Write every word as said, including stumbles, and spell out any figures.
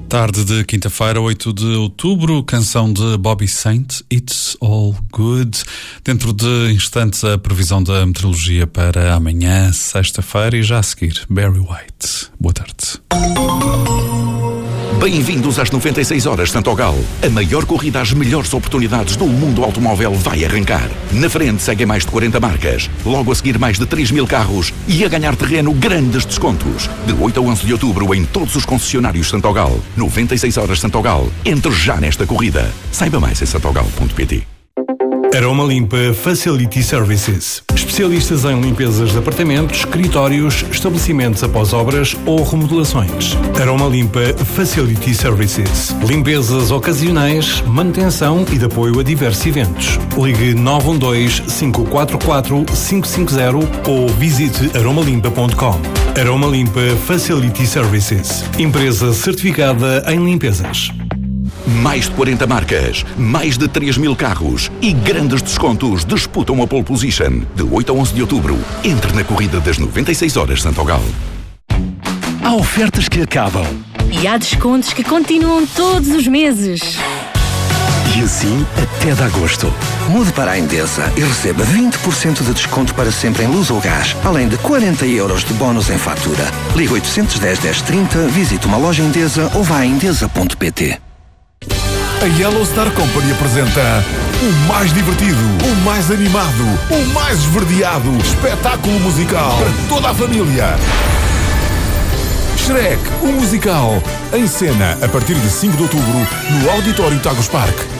Tarde de quinta-feira, oito de outubro, canção de Bobby Saint, It's All Good. Dentro de instantes, a previsão da meteorologia para amanhã, sexta-feira, e já a seguir, Barry White. Boa tarde. Bem-vindos às noventa e seis horas Santogal. A maior corrida às melhores oportunidades do mundo automóvel vai arrancar. Na frente seguem mais de quarenta marcas, logo a seguir mais de três mil carros e a ganhar terreno grandes descontos. De oito a onze de outubro em todos os concessionários Santogal. noventa e seis horas Santogal. Entre já nesta corrida. Saiba mais em santogal ponto pt. Aroma Limpa Facility Services. Especialistas em limpezas de apartamentos, escritórios, estabelecimentos após obras ou remodelações. Aroma Limpa Facility Services. Limpezas ocasionais, manutenção e de apoio a diversos eventos. Ligue nove um dois, cinco quatro quatro, cinco cinco zero ou visite aroma limpa ponto com. Aroma Limpa Facility Services. Empresa certificada em limpezas. Mais de quarenta marcas, mais de três mil carros e grandes descontos disputam a pole position. De oito a onze de outubro, entre na corrida das noventa e seis horas Santogal. Há ofertas que acabam. E há descontos que continuam todos os meses. E assim até de agosto. Mude para a Endesa e receba vinte por cento de desconto para sempre em luz ou gás, além de quarenta euros de bónus em fatura. Ligue oito um zero, dez trinta, visite uma loja Endesa ou vá a endesa ponto pt. A Yellow Star Company apresenta o mais divertido, o mais animado, o mais esverdeado espetáculo musical para toda a família. Shrek, o musical, em cena a partir de cinco de outubro no Auditório Tagus Park.